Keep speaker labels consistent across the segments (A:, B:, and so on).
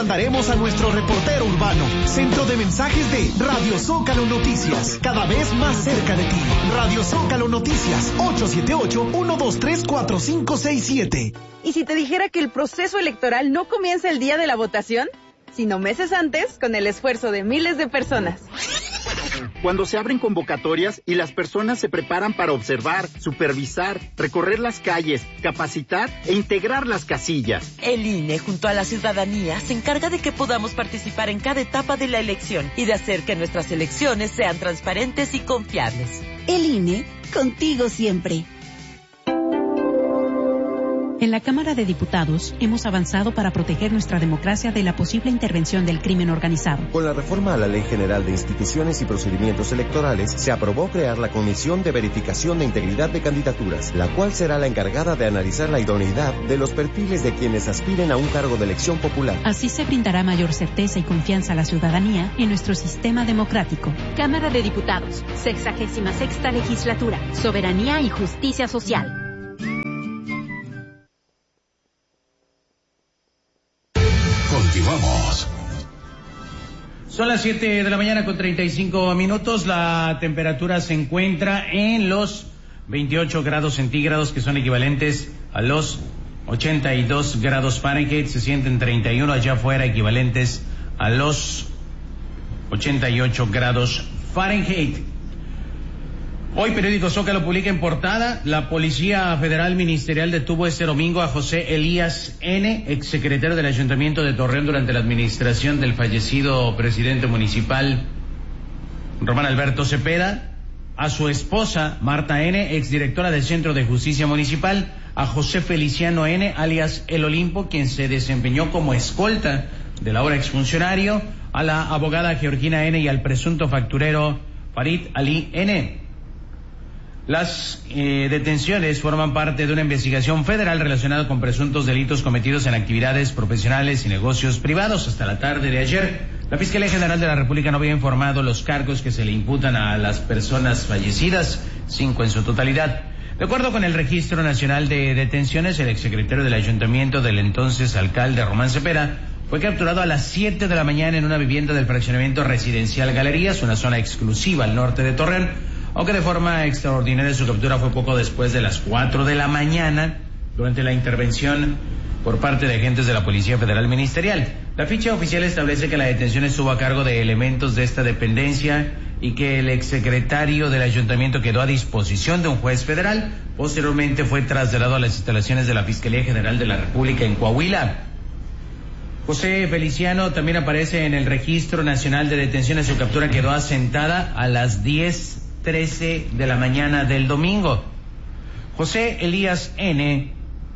A: mandaremos a nuestro reportero urbano. Centro de mensajes de Radio Zócalo Noticias, cada vez más cerca de ti. Radio Zócalo Noticias, 878-123-4567.
B: ¿Y si te dijera que el proceso electoral no comienza el día de la votación, sino meses antes, con el esfuerzo de miles de personas?
C: Cuando se abren convocatorias y las personas se preparan para observar, supervisar, recorrer las calles, capacitar e integrar las casillas.
D: El INE, junto a la ciudadanía, se encarga de que podamos participar en cada etapa de la elección y de hacer que nuestras elecciones sean transparentes y confiables.
E: El INE, contigo siempre.
F: En la Cámara de Diputados hemos avanzado para proteger nuestra democracia de la posible intervención del crimen organizado.
G: Con la reforma a la Ley General de Instituciones y Procedimientos Electorales, se aprobó crear la Comisión de Verificación de Integridad de Candidaturas, la cual será la encargada de analizar la idoneidad de los perfiles de quienes aspiren a un cargo de elección popular.
F: Así se brindará mayor certeza y confianza a la ciudadanía en nuestro sistema democrático.
H: Cámara de Diputados, 66ª Legislatura, Soberanía y Justicia Social.
I: Continuamos.
J: Son las 7 de la mañana con 35 minutos. La temperatura se encuentra en los 28 grados centígrados, que son equivalentes a los 82 grados Fahrenheit. Se sienten 31 allá afuera, equivalentes a los 88 grados Fahrenheit. Hoy periódico Zócalo publica en portada: la Policía Federal Ministerial detuvo este domingo a José Elías N., exsecretario del Ayuntamiento de Torreón durante la administración del fallecido presidente municipal Román Alberto Cepeda, a su esposa Marta N., exdirectora del Centro de Justicia Municipal, a José Feliciano N., alias El Olimpo, quien se desempeñó como escolta del ahora exfuncionario, a la abogada Georgina N. y al presunto facturero Farid Ali N. Las detenciones forman parte de una investigación federal relacionada con presuntos delitos cometidos en actividades profesionales y negocios privados. Hasta la tarde de ayer, la Fiscalía General de la República no había informado los cargos que se le imputan a las personas fallecidas, 5 en su totalidad. De acuerdo con el Registro Nacional de Detenciones, el exsecretario del Ayuntamiento del entonces alcalde Román Cepeda fue capturado a las 7 de la mañana en una vivienda del fraccionamiento residencial Galerías, una zona exclusiva al norte de Torreón, aunque de forma extraordinaria su captura fue poco después de las 4 de la mañana, durante la intervención por parte de agentes de la Policía Federal Ministerial. La ficha oficial establece que la detención estuvo a cargo de elementos de esta dependencia y que el exsecretario del ayuntamiento quedó a disposición de un juez federal. Posteriormente fue trasladado a las instalaciones de la Fiscalía General de la República en Coahuila. José Feliciano también aparece en el Registro Nacional de Detenciones. Su captura quedó asentada a las 10:13 de la mañana del domingo. José Elías N.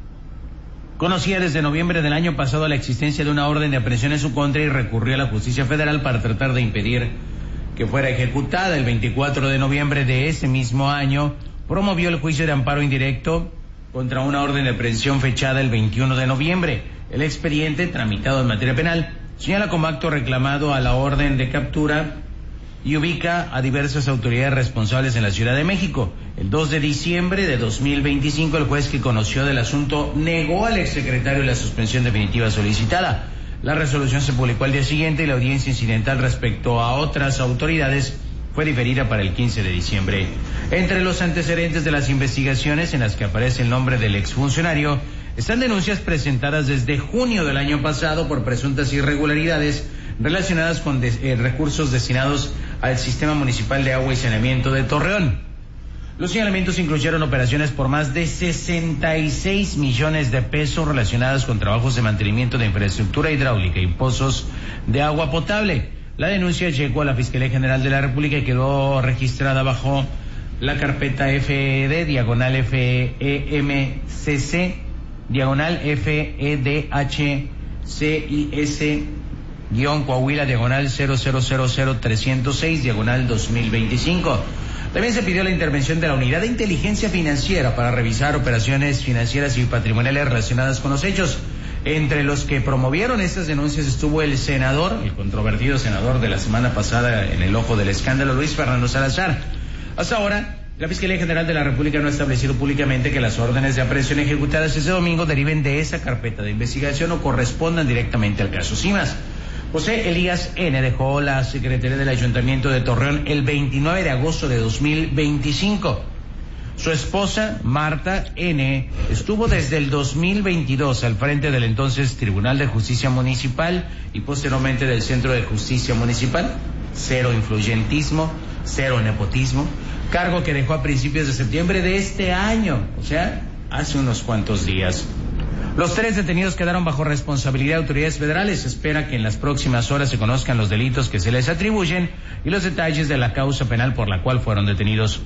J: conocía desde noviembre del año pasado la existencia de una orden de aprehensión en su contra y recurrió a la justicia federal para tratar de impedir que fuera ejecutada. El 24 de noviembre de ese mismo año promovió el juicio de amparo indirecto contra una orden de aprehensión fechada el 21 de noviembre. El expediente, tramitado en materia penal, señala como acto reclamado a la orden de captura y ubica a diversas autoridades responsables en la Ciudad de México. El 2 de diciembre de 2025, el juez que conoció del asunto negó al exsecretario la suspensión definitiva solicitada. La resolución se publicó al día siguiente y la audiencia incidental respecto a otras autoridades fue diferida para el 15 de diciembre. Entre los antecedentes de las investigaciones en las que aparece el nombre del exfuncionario están denuncias presentadas desde junio del año pasado por presuntas irregularidades relacionadas con recursos destinados al Sistema Municipal de Agua y Saneamiento de Torreón. Los señalamientos incluyeron operaciones por más de 66 millones de pesos relacionadas con trabajos de mantenimiento de infraestructura hidráulica y pozos de agua potable. La denuncia llegó a la Fiscalía General de la República y quedó registrada bajo la carpeta FED, diagonal FEMCC, diagonal FEDHCIS, Coahuila, diagonal 0000306, diagonal 2025. También se pidió la intervención de la Unidad de Inteligencia Financiera para revisar operaciones financieras y patrimoniales relacionadas con los hechos. Entre los que promovieron estas denuncias estuvo el controvertido senador de la semana pasada en el ojo del escándalo, Luis Fernando Salazar. Hasta ahora, La Fiscalía General de la República no ha establecido públicamente que las órdenes de aprehensión ejecutadas ese domingo deriven de esa carpeta de investigación o correspondan directamente al caso Simas. José Elías N. dejó la Secretaría del Ayuntamiento de Torreón el 29 de agosto de 2025. Su esposa, Marta N., estuvo desde el 2022 al frente del entonces Tribunal de Justicia Municipal y posteriormente del Centro de Justicia Municipal. Cero influyentismo, cero nepotismo, cargo que dejó a principios de septiembre de este año, o sea, hace unos cuantos días. Los 3 detenidos quedaron bajo responsabilidad de autoridades federales. Se espera que en las próximas horas se conozcan los delitos que se les atribuyen y los detalles de la causa penal por la cual fueron detenidos.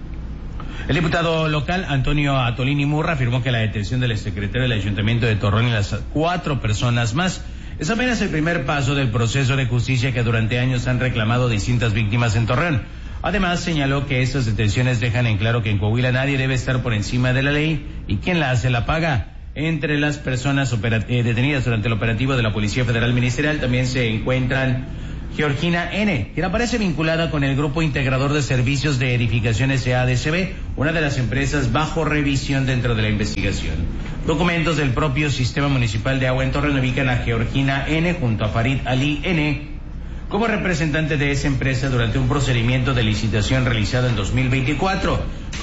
J: El diputado local, Antonio Atolini Murra, afirmó que la detención del secretario del Ayuntamiento de Torreón y las 4 personas más es apenas el primer paso del proceso de justicia que durante años han reclamado distintas víctimas en Torreón. Además, señaló que estas detenciones dejan en claro que en Coahuila nadie debe estar por encima de la ley y quien la hace la paga. Entre las personas detenidas durante el operativo de la Policía Federal Ministerial también se encuentran Georgina N., quien aparece vinculada con el Grupo Integrador de Servicios de Edificaciones SADCB, una de las empresas bajo revisión dentro de la investigación. Documentos del propio Sistema Municipal de Agua en Torreón ubican a Georgina N. junto a Farid Ali N. como representante de esa empresa durante un procedimiento de licitación realizado en 2024.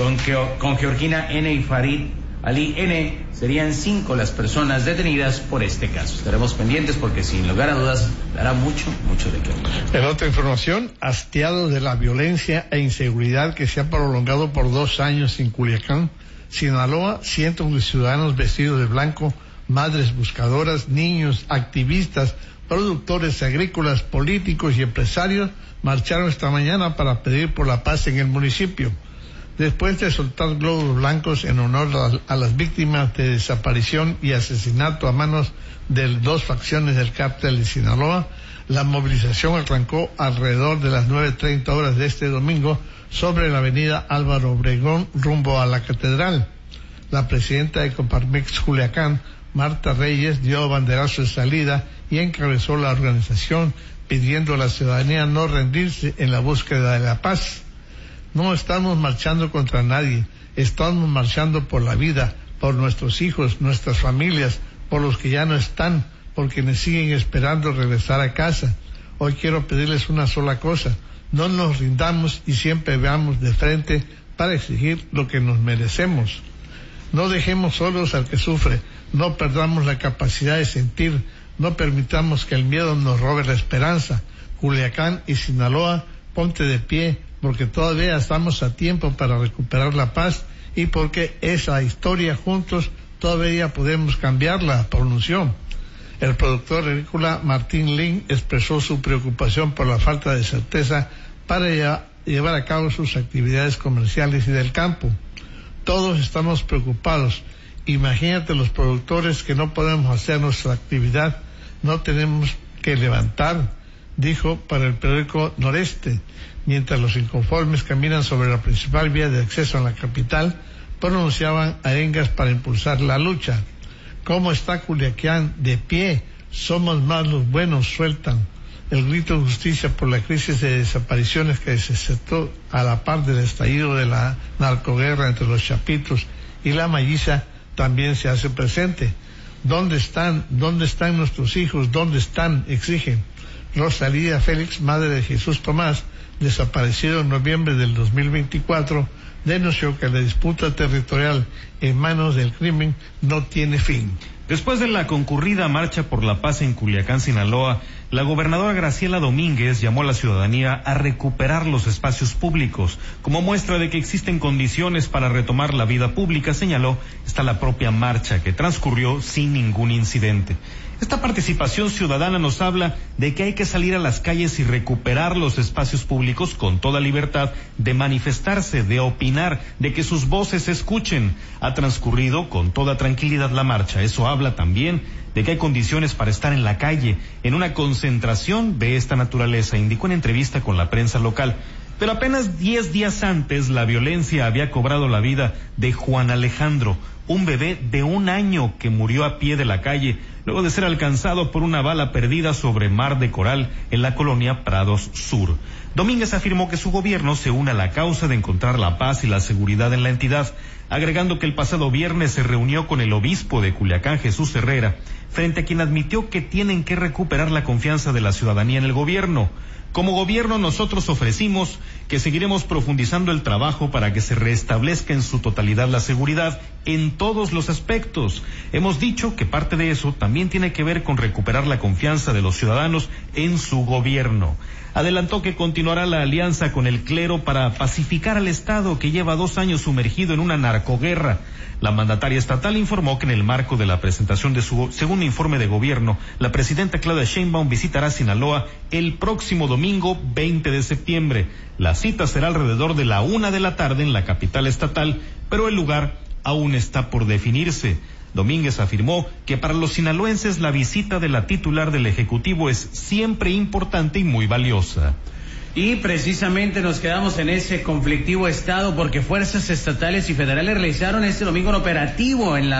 J: Con Georgina N. y Farid Ali N. serían 5 las personas detenidas por este caso. Estaremos pendientes porque sin lugar a dudas dará mucho de qué hablar.
I: En otra información, hastiados de la violencia e inseguridad que se ha prolongado por 2 años en Culiacán, Sinaloa, cientos de ciudadanos vestidos de blanco, madres buscadoras, niños, activistas, productores agrícolas, políticos y empresarios marcharon esta mañana para pedir por la paz en el municipio. Después de soltar globos blancos en honor a las víctimas de desaparición y asesinato a manos de 2 facciones del cártel de Sinaloa, la movilización arrancó alrededor de las 9:30 horas de este domingo sobre la avenida Álvaro Obregón rumbo a la Catedral. La presidenta de Coparmex Culiacán, Marta Reyes, dio banderazo de salida y encabezó la organización pidiendo a la ciudadanía no rendirse en la búsqueda de la paz. No estamos marchando contra nadie, estamos marchando por la vida, por nuestros hijos, nuestras familias, por los que ya no están, por quienes siguen esperando regresar a casa. Hoy quiero pedirles una sola cosa, no nos rindamos y siempre veamos de frente para exigir lo que nos merecemos. No dejemos solos al que sufre, no perdamos la capacidad de sentir, no permitamos que el miedo nos robe la esperanza. Culiacán y Sinaloa, ponte de pie, porque todavía estamos a tiempo para recuperar la paz y porque esa historia juntos todavía podemos cambiarla, pronunció. El productor agrícola Martín Lin expresó su preocupación por la falta de certeza para llevar a cabo sus actividades comerciales y del campo. Todos estamos preocupados. Imagínate los productores que no podemos hacer nuestra actividad, no tenemos que levantar, dijo para el periódico Noreste. Mientras los inconformes caminan sobre la principal vía de acceso a la capital, pronunciaban arengas para impulsar la lucha. ¿Cómo está Culiacán? De pie, somos más los buenos, sueltan. El grito de justicia por la crisis de desapariciones que se desató a la par del estallido de la narcoguerra entre los Chapitos y la Malliza también se hace presente. ¿Dónde están? ¿Dónde están nuestros hijos? ¿Dónde están? Exigen. Rosalía Félix, madre de Jesús Tomás, desaparecido en noviembre del 2024, denunció que la disputa territorial en manos del crimen no tiene fin.
K: Después de la concurrida marcha por la paz en Culiacán, Sinaloa, la gobernadora Graciela Domínguez llamó a la ciudadanía a recuperar los espacios públicos. Como muestra de que existen condiciones para retomar la vida pública, señaló, está la propia marcha que transcurrió sin ningún incidente. Esta participación ciudadana nos habla de que hay que salir a las calles y recuperar los espacios públicos con toda libertad de manifestarse, de opinar, de que sus voces se escuchen. Ha transcurrido con toda tranquilidad la marcha. Eso habla también de que hay condiciones para estar en la calle, en una concentración de esta naturaleza, indicó en entrevista con la prensa local. Pero apenas 10 días antes, la violencia había cobrado la vida de Juan Alejandro, un bebé de 1 año que murió a pie de la calle luego de ser alcanzado por una bala perdida sobre Mar de Coral en la colonia Prados Sur. Domínguez afirmó que su gobierno se une a la causa de encontrar la paz y la seguridad en la entidad, agregando que el pasado viernes se reunió con el obispo de Culiacán, Jesús Herrera, frente a quien admitió que tienen que recuperar la confianza de la ciudadanía en el gobierno. Como gobierno nosotros ofrecimos que seguiremos profundizando el trabajo para que se restablezca en su totalidad la seguridad en todos los aspectos. Hemos dicho que parte de eso también tiene que ver con recuperar la confianza de los ciudadanos en su gobierno. Adelantó que continuará la alianza con el clero para pacificar al Estado, que lleva 2 años sumergido en una narcoguerra. La mandataria estatal informó que en el marco de la presentación de su segundo informe de gobierno, la presidenta Claudia Sheinbaum visitará Sinaloa el próximo domingo 20 de septiembre. La cita será alrededor de la 1 de la tarde en la capital estatal, pero el lugar aún está por definirse. Domínguez afirmó que para los sinaloenses la visita de la titular del Ejecutivo es siempre importante y muy valiosa.
J: Y precisamente nos quedamos en ese conflictivo estado porque fuerzas estatales y federales realizaron este domingo un operativo en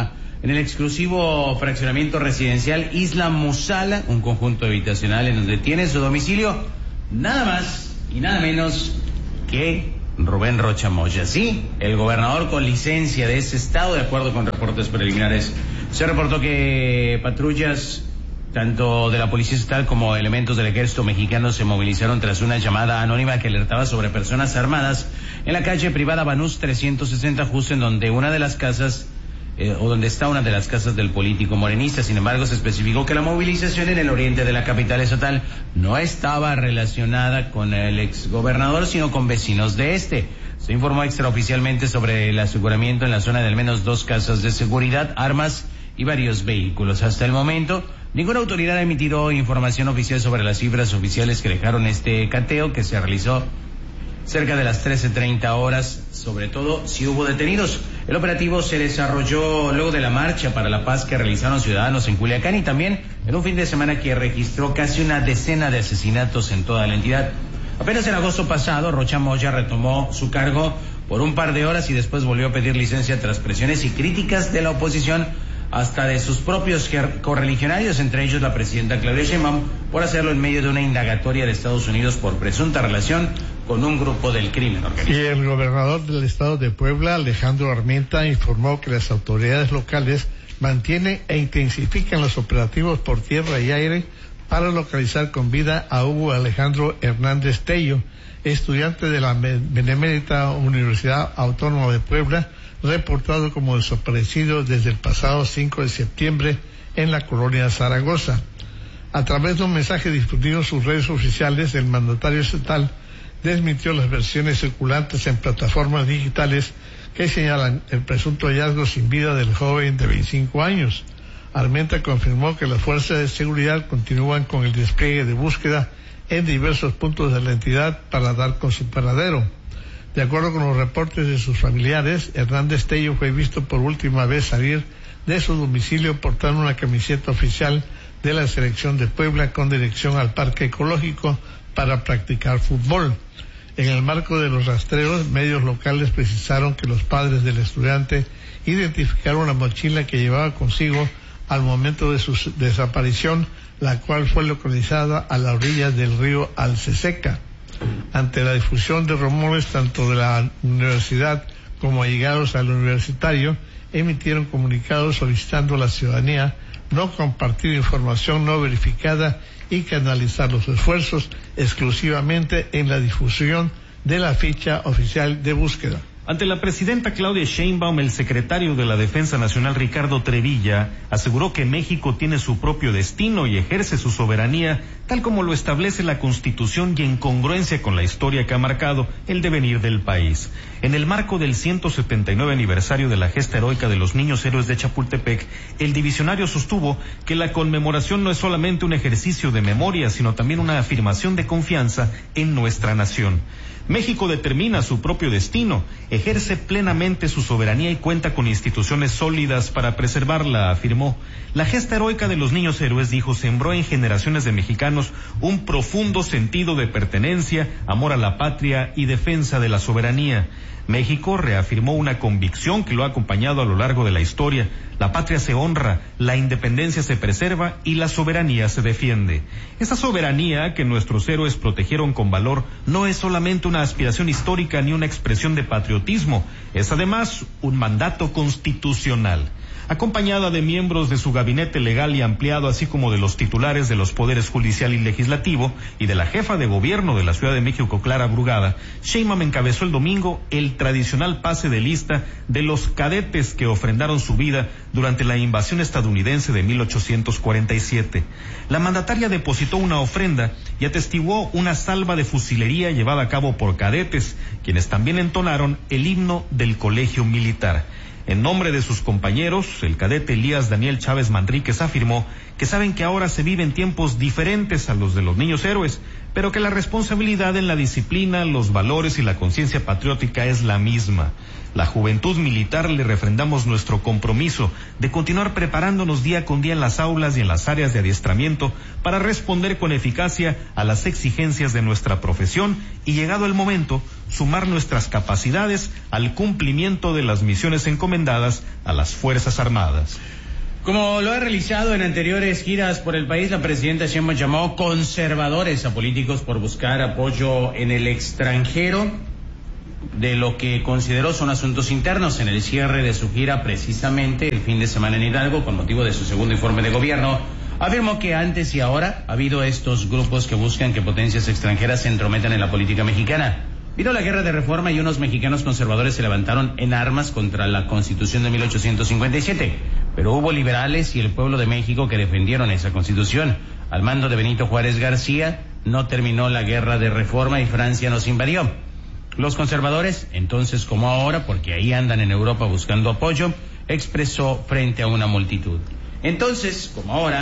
J: el exclusivo fraccionamiento residencial Isla Musala, un conjunto habitacional en donde tiene su domicilio nada más y nada menos que Rubén Rocha Moya. Sí, el gobernador con licencia de ese estado, de acuerdo con reportes preliminares. Se reportó que patrullas tanto de la Policía Estatal como elementos del Ejército Mexicano se movilizaron tras una llamada anónima que alertaba sobre personas armadas en la calle privada Banús 360, justo en donde una de las casas donde está una de las casas del político morenista. Sin embargo, se especificó que la movilización en el oriente de la capital estatal no estaba relacionada con el exgobernador, sino con vecinos de este. Se informó extraoficialmente sobre el aseguramiento en la zona de al menos 2 casas de seguridad, armas y varios vehículos. Hasta el momento, ninguna autoridad ha emitido información oficial sobre las cifras oficiales que dejaron este cateo que se realizó cerca de las 13:30 horas, sobre todo si hubo detenidos. El operativo se desarrolló luego de la marcha para la paz que realizaron ciudadanos en Culiacán y también en un fin de semana que registró casi una decena de asesinatos en toda la entidad. Apenas en agosto pasado, Rocha Moya retomó su cargo por un par de horas y después volvió a pedir licencia tras presiones y críticas de la oposición, hasta de sus propios correligionarios, entre ellos la presidenta Claudia Sheinbaum, por hacerlo en medio de una indagatoria de Estados Unidos por presunta relación con un grupo del crimen organizado.
I: Y el gobernador del estado de Puebla, Alejandro Armenta, informó que las autoridades locales mantienen e intensifican los operativos por tierra y aire para localizar con vida a Hugo Alejandro Hernández Tello, estudiante de la Benemérita Universidad Autónoma de Puebla, reportado como desaparecido desde el pasado 5 de septiembre en la colonia Zaragoza. A través de un mensaje difundido en sus redes oficiales, el mandatario estatal desmintió las versiones circulantes en plataformas digitales que señalan el presunto hallazgo sin vida del joven de 25 años. Armenta confirmó que las fuerzas de seguridad continúan con el despliegue de búsqueda en diversos puntos de la entidad para dar con su paradero. De acuerdo con los reportes de sus familiares, Hernández Tello fue visto por última vez salir de su domicilio portando una camiseta oficial de la selección de Puebla con dirección al parque ecológico para practicar fútbol. En el marco de los rastreos, medios locales precisaron que los padres del estudiante identificaron la mochila que llevaba consigo al momento de su desaparición, la cual fue localizada a la orilla del río Alceseca. Ante la difusión de rumores tanto de la universidad como allegados al universitario, emitieron comunicados solicitando a la ciudadanía no compartir información no verificada y canalizar los esfuerzos exclusivamente en la difusión de la ficha oficial de búsqueda.
K: Ante la presidenta Claudia Sheinbaum, el secretario de la Defensa Nacional Ricardo Trevilla aseguró que México tiene su propio destino y ejerce su soberanía tal como lo establece la Constitución y en congruencia con la historia que ha marcado el devenir del país. En el marco del 179 aniversario de la gesta heroica de los niños héroes de Chapultepec, el divisionario sostuvo que la conmemoración no es solamente un ejercicio de memoria, sino también una afirmación de confianza en nuestra nación. México determina su propio destino, ejerce plenamente su soberanía y cuenta con instituciones sólidas para preservarla, afirmó. La gesta heroica de los niños héroes, dijo, sembró en generaciones de mexicanos un profundo sentido de pertenencia, amor a la patria y defensa de la soberanía. México reafirmó una convicción que lo ha acompañado a lo largo de la historia. La patria se honra, la independencia se preserva y la soberanía se defiende. Esa soberanía que nuestros héroes protegieron con valor no es solamente una aspiración histórica ni una expresión de patriotismo, es además un mandato constitucional. Acompañada de miembros de su gabinete legal y ampliado, así como de los titulares de los poderes judicial y legislativo y de la jefa de gobierno de la Ciudad de México, Clara Brugada, Sheinbaum encabezó el domingo el tradicional pase de lista de los cadetes que ofrendaron su vida durante la invasión estadounidense de 1847. La mandataria depositó una ofrenda y atestiguó una salva de fusilería llevada a cabo por cadetes, quienes también entonaron el himno del Colegio Militar. En nombre de sus compañeros, el cadete Elías Daniel Chávez Manríquez afirmó que saben que ahora se viven tiempos diferentes a los de los niños héroes, pero que la responsabilidad en la disciplina, los valores y la conciencia patriótica es la misma. La juventud militar le refrendamos nuestro compromiso de continuar preparándonos día con día en las aulas y en las áreas de adiestramiento para responder con eficacia a las exigencias de nuestra profesión y, llegado el momento, sumar nuestras capacidades al cumplimiento de las misiones encomendadas a las Fuerzas Armadas.
J: Como lo ha realizado en anteriores giras por el país, la presidenta Sheinbaum llamó conservadores a políticos por buscar apoyo en el extranjero de lo que consideró son asuntos internos. En el cierre de su gira, precisamente el fin de semana en Hidalgo, con motivo de su segundo informe de gobierno, afirmó que antes y ahora ha habido estos grupos que buscan que potencias extranjeras se entrometan en la política mexicana. Vino la guerra de reforma y unos mexicanos conservadores se levantaron en armas contra la Constitución de 1857, pero hubo liberales y el pueblo de México que defendieron esa Constitución. Al mando de Benito Juárez García no terminó la guerra de reforma y Francia nos invadió. Los conservadores, entonces como ahora, porque ahí andan en Europa buscando apoyo, expresó frente a una multitud. Entonces, como ahora,